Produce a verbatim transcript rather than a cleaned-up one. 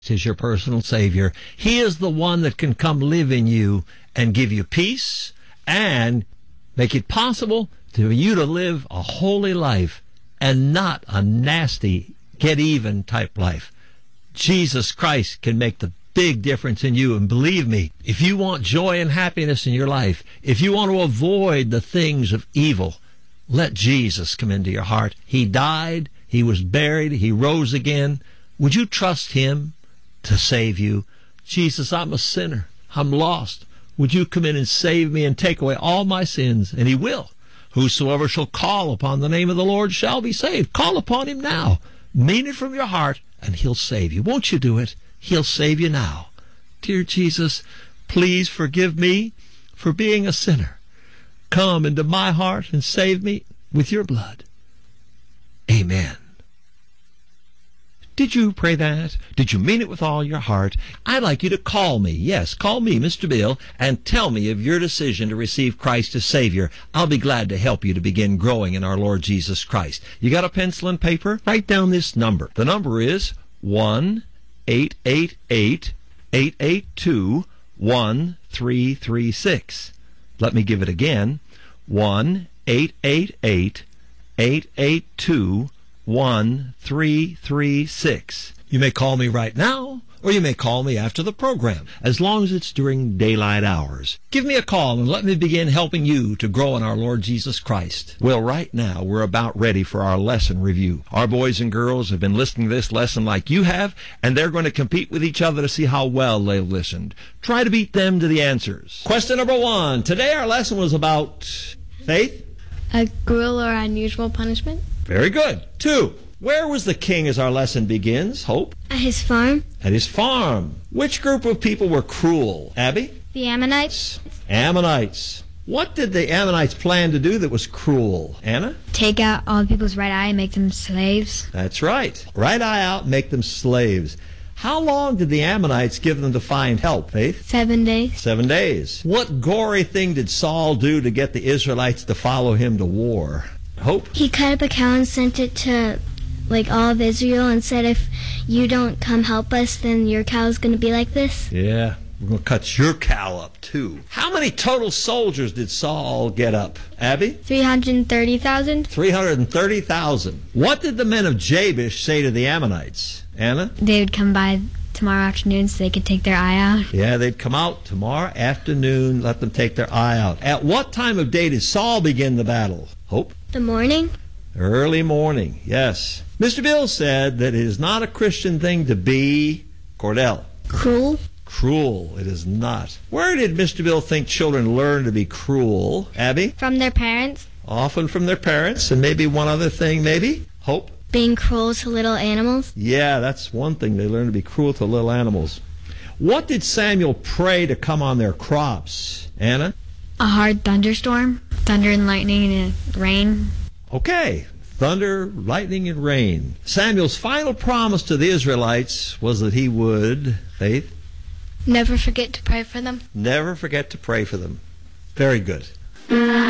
is your personal Savior. He is the one that can come live in you and give you peace and make it possible for you to live a holy life and not a nasty, get-even type life. Jesus Christ can make the big difference in you. And believe me, if you want joy and happiness in your life, if you want to avoid the things of evil, let Jesus come into your heart. He died, he was buried, he rose again. Would you trust him to save you? Jesus, I'm a sinner. I'm lost. Would you come in and save me and take away all my sins? And he will. Whosoever shall call upon the name of the Lord shall be saved. Call upon him now. Mean it from your heart, and he'll save you. Won't you do it? He'll save you now. Dear Jesus, please forgive me for being a sinner. Come into my heart and save me with your blood. Amen. Did you pray that? Did you mean it with all your heart? I'd like you to call me. Yes, call me, Mister Bill, and tell me of your decision to receive Christ as Savior. I'll be glad to help you to begin growing in our Lord Jesus Christ. You got a pencil and paper? Write down this number. The number is one eight eight eight, eight eight two, one three three six. Let me give it again. one eight eight eight, eight eight two, one three three six. You may call me right now, or you may call me after the program, as long as it's during daylight hours. Give me a call and let me begin helping you to grow in our Lord Jesus Christ. Well, right now, we're about ready for our lesson review. Our boys and girls have been listening to this lesson like you have, and they're going to compete with each other to see how well they've listened. Try to beat them to the answers. Question number one. Today our lesson was about faith. A cruel or unusual punishment. Very good. Two. Where was the king as our lesson begins? Hope. At his farm. At his farm. Which group of people were cruel? Abby? The Ammonites. Ammonites. What did the Ammonites plan to do that was cruel? Anna? Take out all people's right eye and make them slaves. That's right. Right eye out, make them slaves. How long did the Ammonites give them to find help, Faith? Seven days. Seven days. What gory thing did Saul do to get the Israelites to follow him to war? Hope? He cut up a cow and sent it to, like, all of Israel and said, if you don't come help us, then your cow's going to be like this. Yeah, we're going to cut your cow up, too. How many total soldiers did Saul get up? Abby? three hundred thirty thousand. three hundred thirty thousand. What did the men of Jabesh say to the Ammonites? Anna? They would come by tomorrow afternoon so they could take their eye out. Yeah, they'd come out tomorrow afternoon, let them take their eye out. At what time of day did Saul begin the battle? Hope? The morning. Early morning, yes. Mister Bill said that it is not a Christian thing to be, Cordell. Cruel. Cruel. It is not. Where did Mister Bill think children learn to be cruel? Abby? From their parents. Often from their parents, and maybe one other thing, maybe? Hope? Being cruel to little animals. Yeah, that's one thing. They learn to be cruel to little animals. What did Samuel pray to come on their crops? Anna? A hard thunderstorm. Thunder and lightning and rain. Okay. Thunder, lightning, and rain. Samuel's final promise to the Israelites was that he would, Faith? Never forget to pray for them. Never forget to pray for them. Very good.